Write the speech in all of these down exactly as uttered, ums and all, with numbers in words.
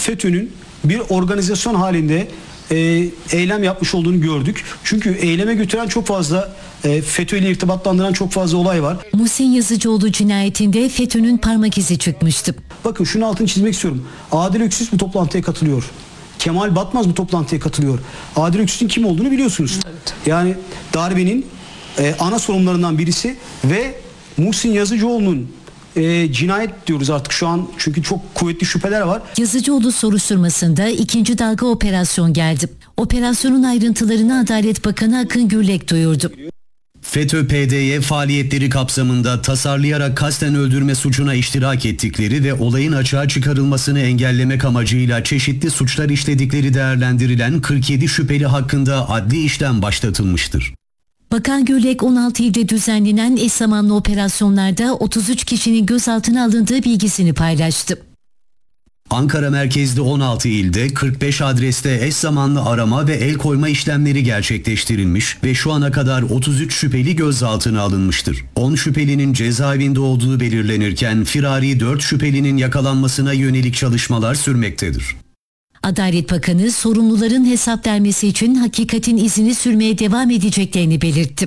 FETÖ'nün bir organizasyon halinde e, eylem yapmış olduğunu gördük. Çünkü eyleme götüren çok fazla e, FETÖ ile irtibatlandıran çok fazla olay var. Muhsin Yazıcıoğlu cinayetinde FETÖ'nün parmak izi çıkmıştı. Bakın şunu altını çizmek istiyorum. Adil Öksüz bu toplantıya katılıyor. Kemal Batmaz bu toplantıya katılıyor. Adil Öksüz'ün kim olduğunu biliyorsunuz. Evet. Yani darbenin e, ana sorumlularından birisi ve Muhsin Yazıcıoğlu'nun e, cinayet diyoruz artık şu an çünkü çok kuvvetli şüpheler var. Yazıcıoğlu soruşturmasında ikinci dalga operasyon geldi. Operasyonun ayrıntılarını Adalet Bakanı Akın Gürlek duyurdu. FETÖ-P D Y faaliyetleri kapsamında tasarlayarak kasten öldürme suçuna iştirak ettikleri ve olayın açığa çıkarılmasını engellemek amacıyla çeşitli suçlar işledikleri değerlendirilen kırk yedi şüpheli hakkında adli işlem başlatılmıştır. Bakan Gürlek on altı ilde düzenlenen eş zamanlı operasyonlarda otuz üç kişinin gözaltına alındığı bilgisini paylaştı. Ankara merkezli on altı ilde kırk beş adreste eş zamanlı arama ve el koyma işlemleri gerçekleştirilmiş ve şu ana kadar otuz üç şüpheli gözaltına alınmıştır. on şüphelinin cezaevinde olduğu belirlenirken firari dört şüphelinin yakalanmasına yönelik çalışmalar sürmektedir. Adalet Bakanı sorumluların hesap vermesi için hakikatin izini sürmeye devam edeceklerini belirtti.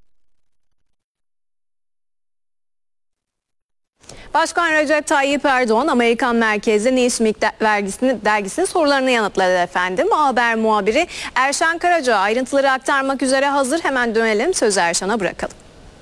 Başkan Recep Tayyip Erdoğan Amerikan merkezli Newsweek dergisinin, dergisinin sorularını yanıtladı efendim. Haber muhabiri Erşan Karaca ayrıntıları aktarmak üzere hazır. Hemen dönelim, sözü Erşan'a bırakalım.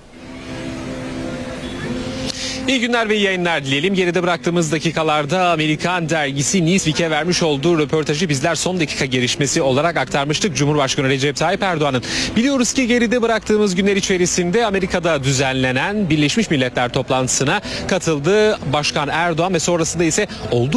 İyi günler ve yayınlar dileyelim. Geride bıraktığımız dakikalarda Amerikan dergisi Newsweek'e vermiş olduğu röportajı bizler son dakika gelişmesi olarak aktarmıştık. Cumhurbaşkanı Recep Tayyip Erdoğan'ın. Biliyoruz ki geride bıraktığımız günler içerisinde Amerika'da düzenlenen Birleşmiş Milletler toplantısına katıldı Başkan Erdoğan ve sonrasında ise olduğu